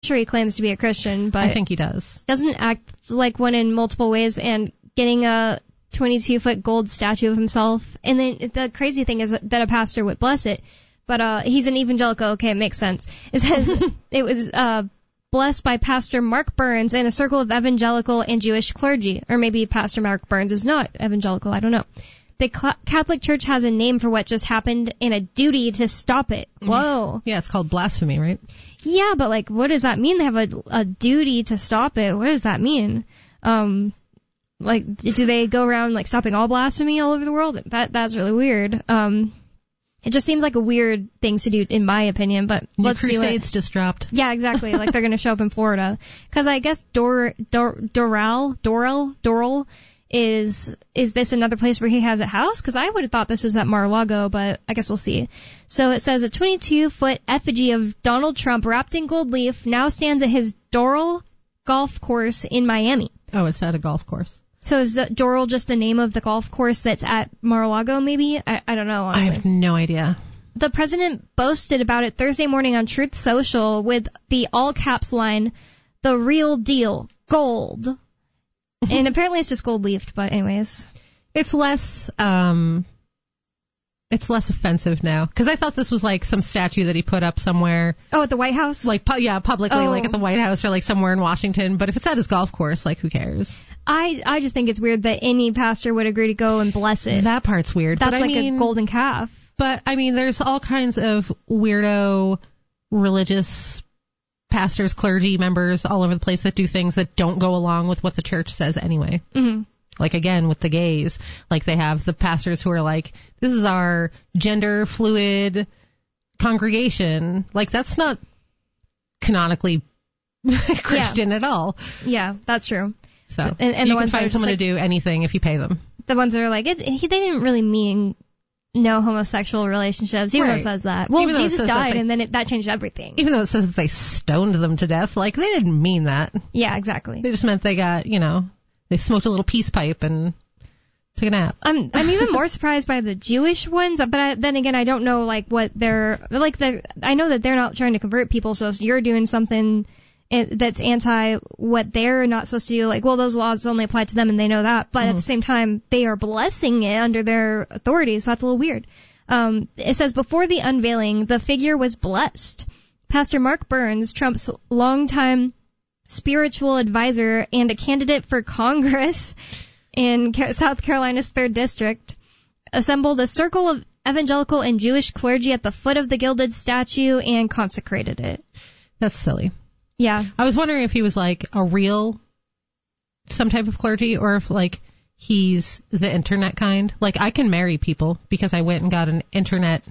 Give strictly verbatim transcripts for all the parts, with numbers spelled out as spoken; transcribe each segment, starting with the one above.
sure he claims to be a Christian, but I think he does. Doesn't act like one in multiple ways, and getting a twenty-two foot gold statue of himself. And then the crazy thing is that a pastor would bless it, but uh he's an evangelical. Okay, it makes sense. It says it was uh blessed by Pastor Mark Burns and a circle of evangelical and Jewish clergy. Or maybe Pastor Mark Burns is not evangelical, I don't know. The Catholic Church has a name for what just happened and a duty to stop it. Whoa. Yeah, it's called blasphemy, right? Yeah, but like, what does that mean? They have a, a duty to stop it. What does that mean? Um, like, do they go around like stopping all blasphemy all over the world? That that's really weird. Um, it just seems like a weird thing to do, in my opinion. But New let's see. Crusades just dropped. Yeah, exactly. Like they're gonna show up in Florida, because I guess Dor Dor Doral Doral Doral. Is is this another place where he has a house? Because I would have thought this was at Mar-a-Lago, but I guess we'll see. So it says a twenty-two foot effigy of Donald Trump wrapped in gold leaf now stands at his Doral golf course in Miami. Oh, it's at a golf course. So is the Doral just the name of the golf course that's at Mar-a-Lago, maybe? I, I don't know, honestly. I have no idea. The president boasted about it Thursday morning on Truth Social with the all-caps line, "The real deal, gold." And apparently it's just gold leafed, but anyways. It's less, um, it's less offensive now. Because I thought this was like some statue that he put up somewhere. Oh, at the White House? Like, pu- yeah, publicly, oh. like at the White House or like somewhere in Washington. But if it's at his golf course, like, who cares? I, I just think it's weird that any pastor would agree to go and bless it. That part's weird. That's but like I mean, a golden calf. But, I mean, there's all kinds of weirdo religious pastors, clergy members all over the place that do things that don't go along with what the church says anyway. Mm-hmm. Like, again, with the gays, like they have the pastors who are like, this is our gender fluid congregation. Like, that's not canonically Christian yeah. at all. Yeah, that's true. So and, and you the ones can find someone like, to do anything if you pay them. The ones that are like, it, he, they didn't really mean no homosexual relationships, even right. though it says that. Well, Jesus died, they, and then it, that changed everything. Even though it says that they stoned them to death, like, they didn't mean that. Yeah, exactly. They just meant they got, you know, they smoked a little peace pipe and took a nap. I'm I'm even more surprised by the Jewish ones, but I, then again, I don't know, like, what they're, like, the I know that they're not trying to convert people, so if you're doing something that's anti what they're not supposed to do, like, well, those laws only apply to them, and they know that, but mm-hmm. at the same time, they are blessing it under their authority, so that's a little weird. Um, it says, before the unveiling, the figure was blessed. Pastor Mark Burns, Trump's longtime spiritual advisor and a candidate for Congress in South Carolina's third District, assembled a circle of evangelical and Jewish clergy at the foot of the gilded statue and consecrated it. That's silly. Yeah. I was wondering if he was like a real, some type of clergy, or if like he's the internet kind. Like, I can marry people because I went and got an internet.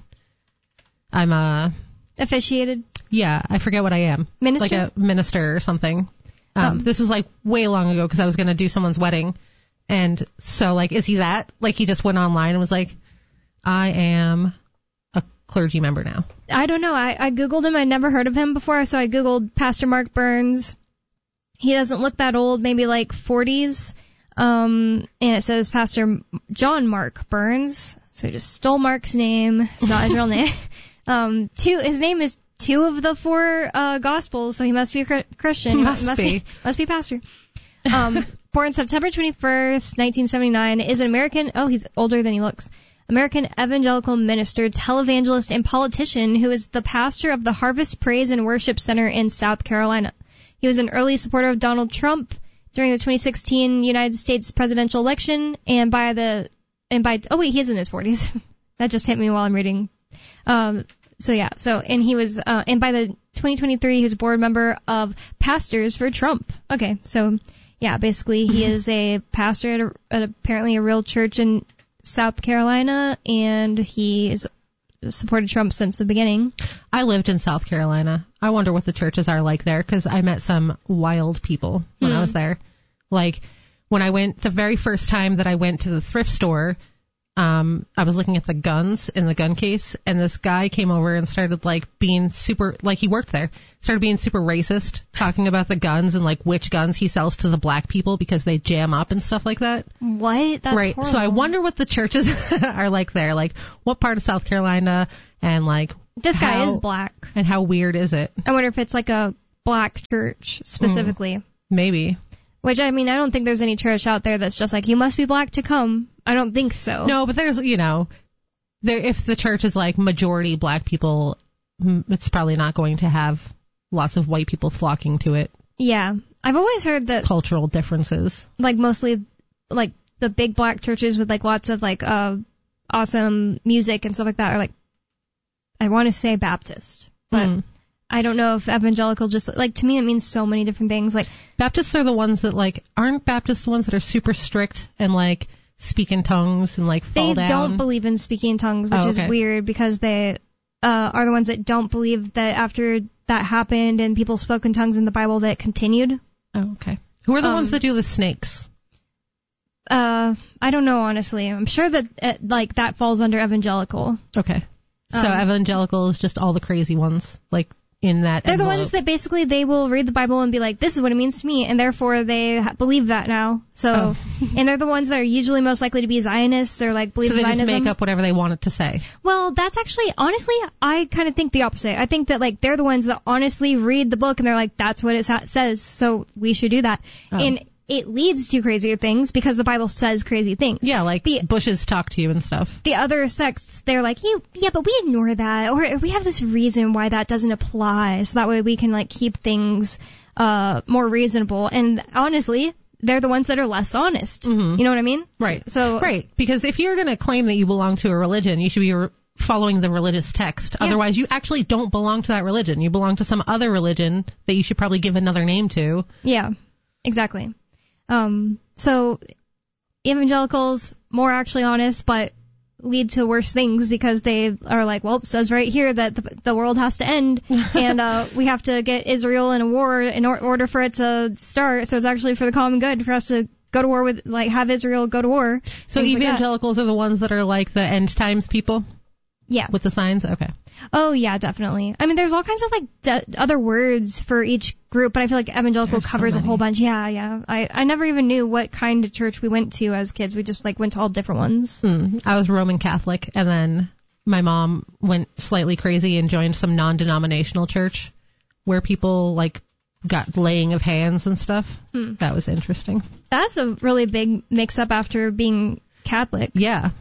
I'm a officiated. Yeah, I forget what I am. Minister? Like a minister or something. Um, um, this was like way long ago because I was going to do someone's wedding. And so, like, is he that? Like, he just went online and was like, I am a clergy member now. I don't know. I, I Googled him. I never heard of him before. So I Googled Pastor Mark Burns. He doesn't look that old, maybe like forties. Um, and it says Pastor John Mark Burns. So he just stole Mark's name. It's not his real name. Um, two, his name is two of the four, uh, gospels. So he must be a Christian. He must, must be. be. Must be pastor. Um, born September twenty-first, nineteen seventy-nine, is an American, oh, he's older than he looks, American evangelical minister, televangelist, and politician who is the pastor of the Harvest Praise and Worship Center in South Carolina. He was an early supporter of Donald Trump during the twenty sixteen United States presidential election, and by the, and by, oh wait, he is in his forties. That just hit me while I'm reading. Um, so yeah, so, and he was, uh, and by the twenty twenty-three, he was a board member of Pastors for Trump. Okay, so, yeah, basically he is a pastor at, a, at apparently a real church in South Carolina, and he has supported Trump since the beginning. I lived in South Carolina. I wonder what the churches are like there, because I met some wild people when mm. I was there. Like, when I went, the very first time that I went to the thrift store, um, I was looking at the guns in the gun case, and this guy came over and started, like, being super, like, he worked there, started being super racist, talking about the guns and, like, which guns he sells to the black people because they jam up and stuff like that. What? That's right. horrible. So I wonder what the churches are like there, like, what part of South Carolina, and, like, this guy how, is black. And how weird is it? I wonder if it's like a black church specifically. Mm, maybe. Which, I mean, I don't think there's any church out there that's just like, you must be black to come. I don't think so. No, but there's, you know, there if the church is like majority black people, it's probably not going to have lots of white people flocking to it. Yeah. I've always heard that cultural differences. Like mostly like the big black churches with like lots of like uh awesome music and stuff like that are like, I want to say Baptist, but mm. I don't know if evangelical just, like, to me it means so many different things. Like, Baptists are the ones that, like, aren't Baptists the ones that are super strict and, like, speak in tongues and, like, fall they down? They don't believe in speaking in tongues, which oh, okay. is weird because they uh, are the ones that don't believe that after that happened and people spoke in tongues in the Bible that it continued. Oh, okay. Who are the um, ones that do the snakes? Uh, I don't know, honestly. I'm sure that, uh, like, that falls under evangelical. Okay. So um, evangelical is just all the crazy ones, like, in that They're envelope. the ones that basically they will read the Bible and be like, this is what it means to me, and therefore they ha- believe that now. So, oh. And they're the ones that are usually most likely to be Zionists or like believe so they Zionism. Just make up whatever they want it to say. Well, that's actually, honestly, I kind of think the opposite. I think that like they're the ones that honestly read the book and they're like, that's what it sa- says, so we should do that. Oh. And it leads to crazier things because the Bible says crazy things. Yeah, like the, bushes talk to you and stuff. The other sects, they're like, you, yeah, but we ignore that, or we have this reason why that doesn't apply, so that way we can like keep things uh more reasonable. And honestly, they're the ones that are less honest. Mm-hmm. You know what I mean? Right. So right, because if you're going to claim that you belong to a religion, you should be re- following the religious text. Yeah. Otherwise, you actually don't belong to that religion. You belong to some other religion that you should probably give another name to. Yeah, exactly. Um, so evangelicals, more actually honest, but lead to worse things because they are like, well, it says right here that the, the world has to end and, uh, we have to get Israel in a war in or- order for it to start. So it's actually for the common good for us to go to war with, like, have Israel go to war. So evangelicals like are the ones that are like the end times people? Yeah. With the signs? Okay. Oh, yeah, definitely. I mean, there's all kinds of, like, de- other words for each group, but I feel like evangelical there's covers so a whole bunch. Yeah, yeah. I, I never even knew what kind of church we went to as kids. We just, like, went to all different ones. Mm. I was Roman Catholic, and then my mom went slightly crazy and joined some non-denominational church where people, like, got laying of hands and stuff. Mm. That was interesting. That's a really big mix-up after being Catholic. Yeah.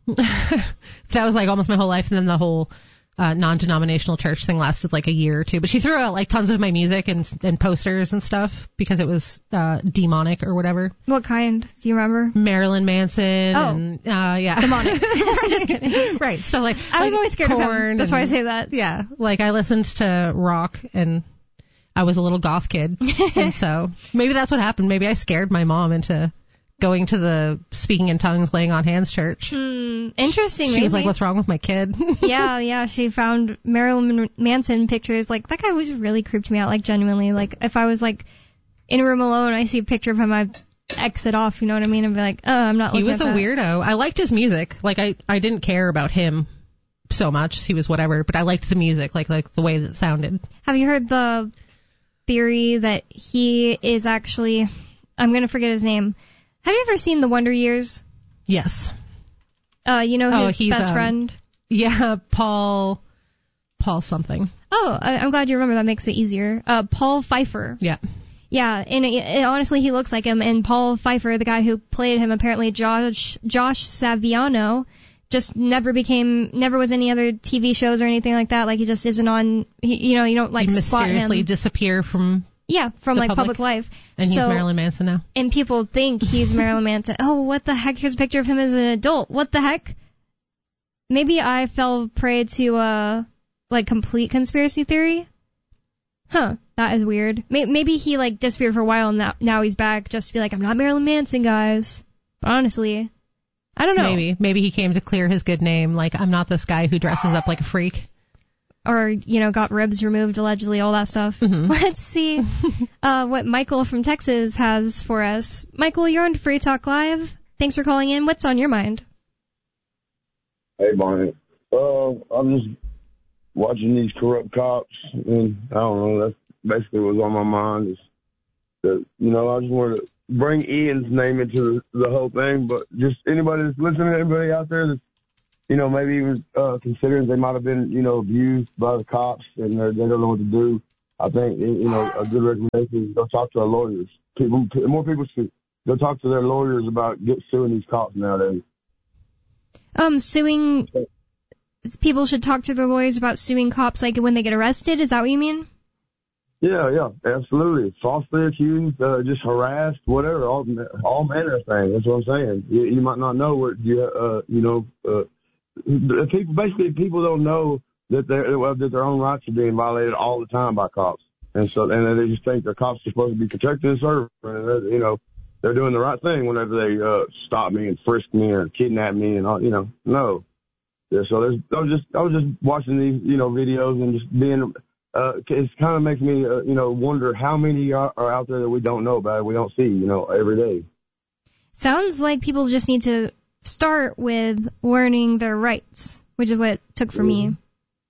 That was, like, almost my whole life, and then the whole uh, non-denominational church thing lasted like a year or two. But she threw out like tons of my music and and posters and stuff because it was uh, demonic or whatever. What kind? Do you remember? Marilyn Manson. Oh, and, uh, yeah. Demonic. I'm just kidding. Right. So like I was like always scared of him. That's and, why I say that. Yeah. Like I listened to rock and I was a little goth kid, and so maybe that's what happened. Maybe I scared my mom into going to the speaking in tongues, laying on hands church. Hmm, interesting. She maybe. was like, what's wrong with my kid? yeah, yeah. She found Marilyn Manson pictures. Like, that guy was really creeped me out, like, genuinely. Like, if I was, like, in a room alone, I see a picture of him, I'd exit off, you know what I mean? And be like, oh, I'm not looking He was at a that. weirdo. I liked his music. Like, I, I didn't care about him so much. He was whatever, but I liked the music, like, like the way that it sounded. Have you heard the theory that he is actually, I'm going to forget his name. Have you ever seen The Wonder Years? Yes. Uh, you know his oh, best um, friend? Yeah, Paul, Paul something. Oh, I, I'm glad you remember. That makes it easier. Uh, Paul Pfeiffer. Yeah. Yeah, and it, it, honestly, he looks like him. And Paul Pfeiffer, the guy who played him, apparently Josh Josh Saviano, just never became, never was any other T V shows or anything like that. Like, he just isn't on, he, you know, you don't, like, he spot him. mysteriously disappear from... Yeah, from, like, public. public life. And so, he's Marilyn Manson now. And people think he's Marilyn Manson. Oh, what the heck? Here's a picture of him as an adult. What the heck? Maybe I fell prey to, uh, like, complete conspiracy theory? Huh, that is weird. Maybe he, like, disappeared for a while and now, now he's back just to be like, I'm not Marilyn Manson, guys. But honestly, I don't know. Maybe. Maybe he came to clear his good name. Like, I'm not this guy who dresses up like a freak. Or, you know, got ribs removed, allegedly, all that stuff. Mm-hmm. Let's see uh, what Michael from Texas has for us. Michael, you're on Free Talk Live. Thanks for calling in. What's on your mind? Hey, Bonnie. Uh, I'm just watching these corrupt cops, and I don't know, that's basically what's on my mind. Is that, you know, I just wanted to bring Ian's name into the, the whole thing, but just anybody that's listening, everybody out there that's, you know, maybe even uh, considering they might have been, you know, abused by the cops and they don't know what to do. I think, you know, a good recommendation is go talk to our lawyers. People, more people should go talk to their lawyers about get suing these cops nowadays. Um, suing, people should talk to their lawyers about suing cops, like when they get arrested. Is that what you mean? Yeah, yeah, absolutely. Falsely accused, uh, just harassed, whatever, all all manner of things. That's what I'm saying. You, you might not know what you, uh, you know, uh, people basically people don't know that their that their own rights are being violated all the time by cops, and so and they just think their cops are supposed to be protecting and serving, and you know they're doing the right thing whenever they uh, stop me and frisk me or kidnap me and all, you know, no. Yeah, so there's, I was just I was just watching these you know videos and just being. Uh, it kind of makes me, uh, you know, wonder how many are, are out there that we don't know about, we don't see, you know, every day. Sounds like people just need to start with learning their rights, which is what it took for mm-hmm. me.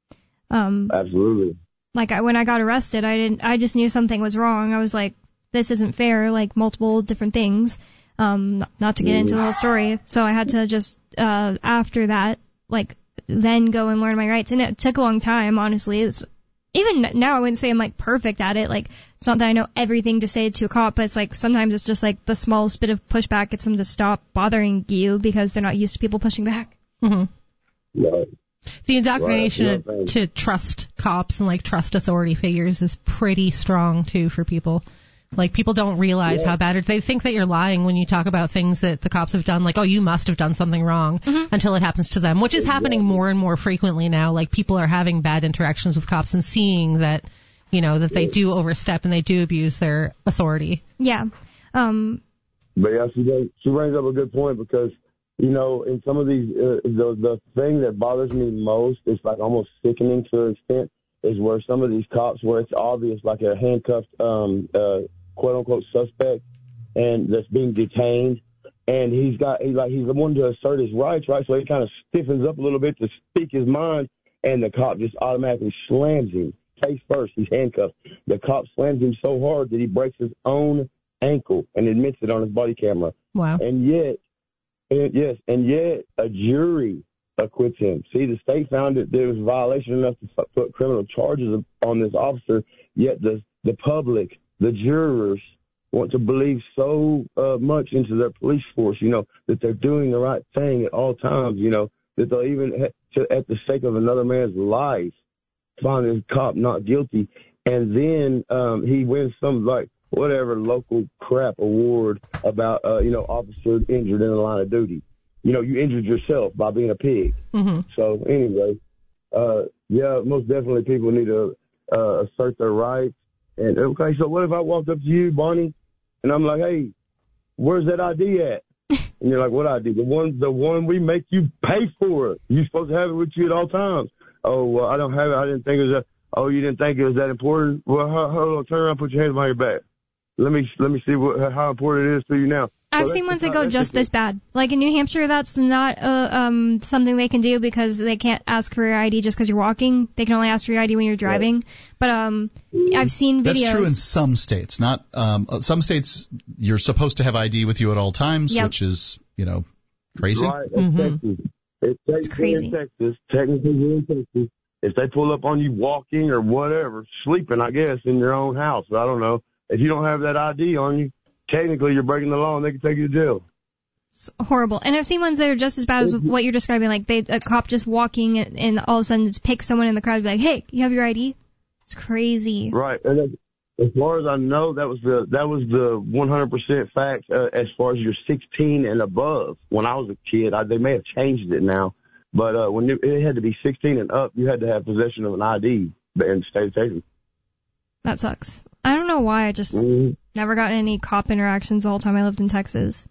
Um, Absolutely. Like I, when I got arrested, I didn't. I just knew something was wrong. I was like, this isn't fair. Like multiple different things. Um, not, not to get mm-hmm. into the whole story. So I had to just uh, after that, like then go and learn my rights, and it took a long time. Honestly, it's. Even now, I wouldn't say I'm, like, perfect at it. Like, it's not that I know everything to say to a cop, but it's, like, sometimes it's just, like, the smallest bit of pushback gets them to stop bothering you because they're not used to people pushing back. Mm-hmm. Right. The indoctrination right. to trust cops and, like, trust authority figures is pretty strong, too, for people. Like, people don't realize yeah. how bad it is. They think that you're lying when you talk about things that the cops have done, like, oh, you must have done something wrong, mm-hmm. until it happens to them, which is happening yeah. more and more frequently now. Like, people are having bad interactions with cops and seeing that, you know, that they do overstep and they do abuse their authority. Yeah. Um. But, yeah, she, does, she brings up a good point because, you know, in some of these, uh, the, the thing that bothers me most is, like, almost sickening to an extent is where some of these cops, where it's obvious, like a handcuffed, um, uh, quote-unquote suspect, and that's being detained, and he's got he's like he's the one to assert his rights, right? So he kind of stiffens up a little bit to speak his mind, and the cop just automatically slams him face first. He's handcuffed. The cop slams him so hard that he breaks his own ankle and admits it on his body camera. Wow! And yet, and yes, and yet a jury acquits him. See, the state found that there was a violation enough to put criminal charges on this officer. Yet the the public, the jurors, want to believe so uh, much into their police force, you know, that they're doing the right thing at all times, you know, that they'll even, to, at the sake of another man's life, find this cop not guilty. And then um, he wins some, like, whatever local crap award about, uh, you know, officer injured in the line of duty. You know, you injured yourself by being a pig. Mm-hmm. So, anyway, uh, yeah, most definitely people need to uh, assert their rights. And, okay, so what if I walked up to you, Bonnie, and I'm like, hey, where's that I D at? And you're like, what I D? The one the one we make you pay for it. You're supposed to have it with you at all times. Oh, well, I don't have it. I didn't think it was that. Oh, you didn't think it was that important? Well, hold on, turn around, put your hands behind your back. Let me let me see what how important it is to you now. I've so seen ones that go just this bad. Like in New Hampshire, that's not uh, um something they can do because they can't ask for your I D just because you're walking. They can only ask for your I D when you're driving. Right. But um, I've seen videos. That's true in some states. Not um, some states you're supposed to have I D with you at all times, yep. which is you know crazy. Right, mm-hmm. Texas. It's, it's crazy. In Texas, technically in Texas, if they pull up on you walking or whatever, sleeping, I guess, in your own house, I don't know. If you don't have that I D on you, technically you're breaking the law and they can take you to jail. It's horrible. And I've seen ones that are just as bad as what you're describing. Like they a cop just walking and, and all of a sudden pick someone in the crowd and be like, hey, you have your I D? It's crazy. Right. And as far as I know, that was the that was the one hundred percent fact uh, as far as you're sixteen and above. When I was a kid, I, they may have changed it now. But uh, when you, it had to be sixteen and up, you had to have possession of an I D in the state of Texas. That sucks. I don't know why. I just mm-hmm. never got any cop interactions the whole time I lived in Texas.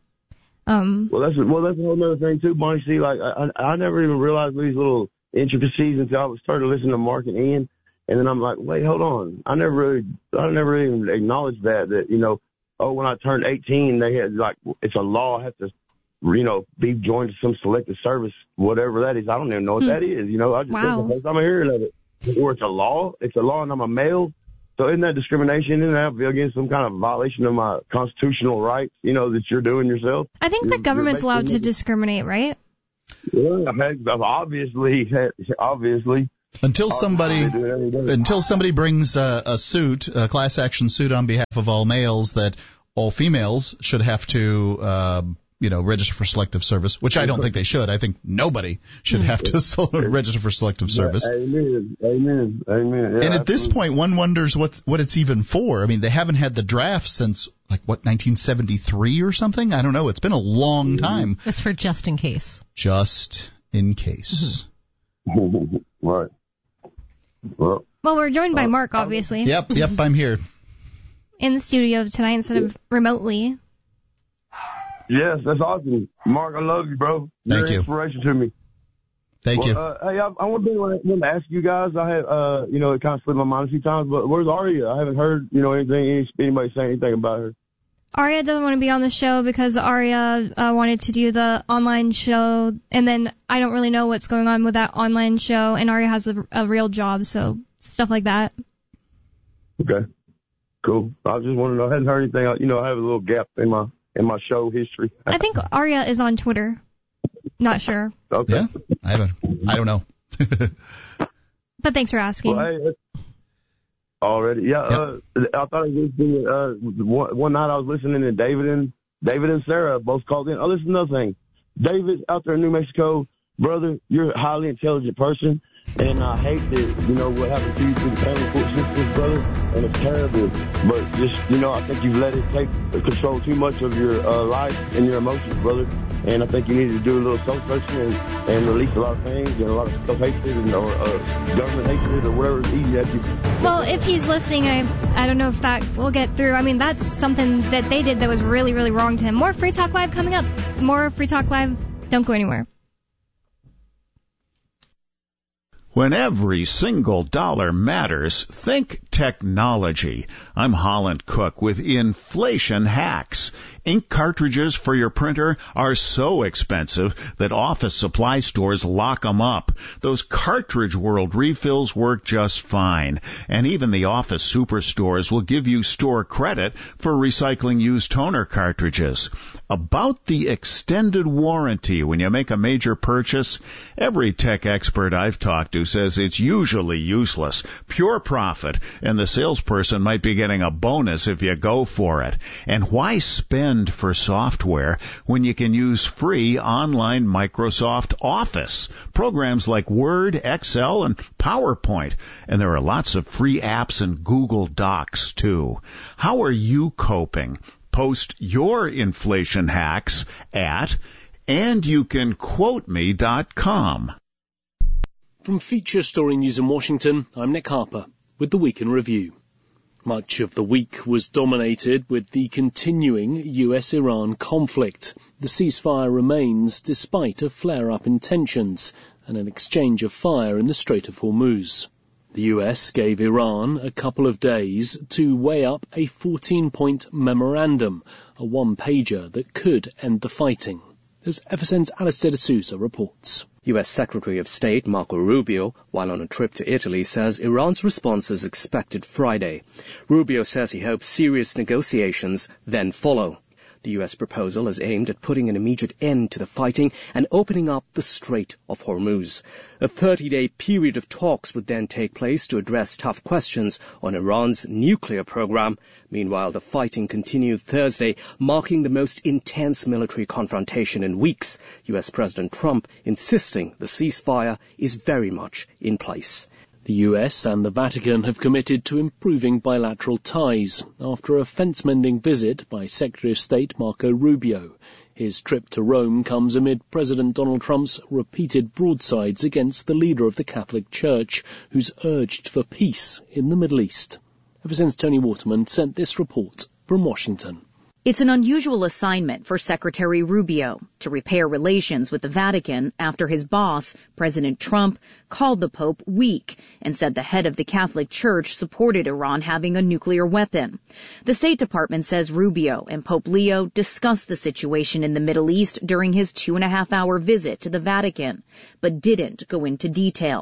Um. Well, that's well, that's a whole other thing too, Bonnie. See, like I, I never even realized these little intricacies until I was started listening to Mark and Ian, and then I'm like, wait, hold on. I never really, I never even acknowledged that that you know, oh, when I turned eighteen, they had like it's a law. I have to, you know, be joined to some selective service, whatever that is. I don't even know what hmm. that is. You know, I just wow. think the first time I'm hearing of it, or it's a law. It's a law, and I'm a male. So isn't that discrimination? Isn't that against some kind of violation of my constitutional rights, you know, that you're doing yourself? I think you're, the government's allowed to discriminate, right? Yeah, obviously, obviously. Until somebody, They do it every day. until somebody brings a, a suit, a class action suit on behalf of all males that all females should have to, uh, you know, register for selective service, which I don't think they should. I think nobody should have to so- register for selective service. Yeah, amen. Amen. Amen. Yeah, And at absolutely. this point, one wonders what what it's even for. I mean, they haven't had the draft since, like, what, nineteen seventy-three or something? I don't know. It's been a long time. It's for just in case. Just in case. Right. Well, Well, we're joined by Mark, obviously, Yep, yep, I'm here. in the studio tonight instead of remotely. yes, that's awesome. Mark, I love you, bro. You're Thank an you. inspiration to me. Thank well, you. Uh, hey, I, I want to ask you guys. I have, uh, you know, it kind of slipped my mind a few times, but where's Aria? I haven't heard, you know, anything, any, anybody say anything about her. Aria doesn't want to be on the show because Aria uh, wanted to do the online show, and then I don't really know what's going on with that online show, and Aria has a, a real job, so stuff like that. Okay. Cool. I just want to know. I hadn't heard anything. You know, I have a little gap in my in my show history. I think Aria is on Twitter. Not sure. Okay. Yeah, I haven't. I don't know. But thanks for asking. Well, hey, that's- already, yeah. Uh, I thought I was listening. Uh, one, one night I was listening to David and David and Sarah both called in. Oh, listen to another thing. David out there in New Mexico, brother, you're a highly intelligent person, and I hate that you know what happened to you through the family court system, brother, and it's terrible. But just you know, I think you've let it take control too much of your uh, life and your emotions, brother. And I think you need to do a little soul searching and, and release a lot of things and a lot of self-hatred and, or uh, government hatred or whatever is easy at you. Well, if he's listening, I I don't know if that will get through. I mean, that's something that they did that was really, really wrong to him. More Free Talk Live coming up. More Free Talk Live. Don't go anywhere. When every single dollar matters, think technology. I'm Holland Cook with Inflation Hacks. Ink cartridges for your printer are so expensive that office supply stores lock them up. Those Cartridge World refills work just fine. And even the office superstores will give you store credit for recycling used toner cartridges. About the extended warranty when you make a major purchase, every tech expert I've talked to says it's usually useless, pure profit, and the salesperson might be getting a bonus if you go for it. And why spend for software when you can use free online Microsoft Office, programs like Word, Excel, and PowerPoint? And there are lots of free apps and Google Docs, too. How are you coping? Post your inflation hacks at and you can quote me dot com. From Feature Story News in Washington, I'm Nick Harper with the Week in Review. Much of the week was dominated with the continuing U S Iran conflict. The ceasefire remains despite a flare-up in tensions and an exchange of fire in the Strait of Hormuz. The U S gave Iran a couple of days to weigh up a fourteen-point memorandum, a one-pager that could end the fighting. As F S N's Alistair D'Souza reports. U S Secretary of State Marco Rubio, while on a trip to Italy, says Iran's response is expected Friday. Rubio says he hopes serious negotiations then follow. The U S proposal is aimed at putting an immediate end to the fighting and opening up the Strait of Hormuz. A thirty-day period of talks would then take place to address tough questions on Iran's nuclear program. Meanwhile, the fighting continued Thursday, marking the most intense military confrontation in weeks. U S President Trump insisting the ceasefire is very much in place. The U S and the Vatican have committed to improving bilateral ties after a fence-mending visit by Secretary of State Marco Rubio. His trip to Rome comes amid President Donald Trump's repeated broadsides against the leader of the Catholic Church, who's urged for peace in the Middle East. Ever since Tony Waterman sent this report from Washington. It's an unusual assignment for Secretary Rubio to repair relations with the Vatican after his boss, President Trump, called the Pope weak and said the head of the Catholic Church supported Iran having a nuclear weapon. The State Department says Rubio and Pope Leo discussed the situation in the Middle East during his two and a half hour visit to the Vatican, but didn't go into detail.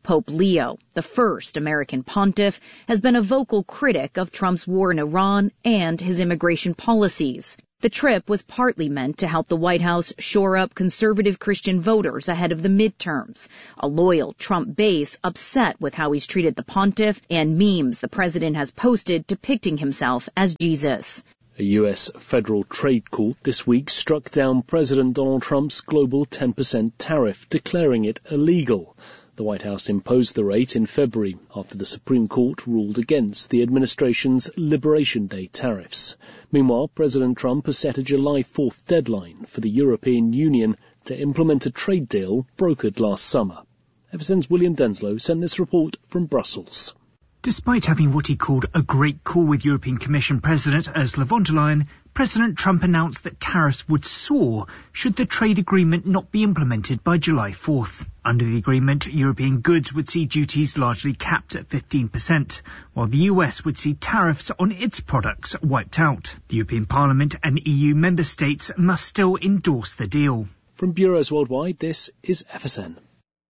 Pope Leo, the first American pontiff, has been a vocal critic of Trump's war in Iran and his immigration policies. The trip was partly meant to help the White House shore up conservative Christian voters ahead of the midterms, a loyal Trump base upset with how he's treated the pontiff and memes the president has posted depicting himself as Jesus. A U S federal trade court this week struck down President Donald Trump's global ten percent tariff, declaring it illegal. The White House imposed the rate in February after the Supreme Court ruled against the administration's Liberation Day tariffs. Meanwhile, President Trump has set a July fourth deadline for the European Union to implement a trade deal brokered last summer. F S N's William Denslow sent this report from Brussels. Despite having what he called a great call with European Commission President Ursula von der Leyen, President Trump announced that tariffs would soar should the trade agreement not be implemented by July fourth. Under the agreement, European goods would see duties largely capped at fifteen percent, while the U S would see tariffs on its products wiped out. The European Parliament and E U member states must still endorse the deal. From Bureaus Worldwide, this is F S N.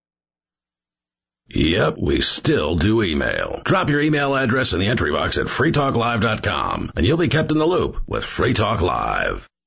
Yep, we still do email. Drop your email address in the entry box at free talk live dot com, and you'll be kept in the loop with Free Talk Live.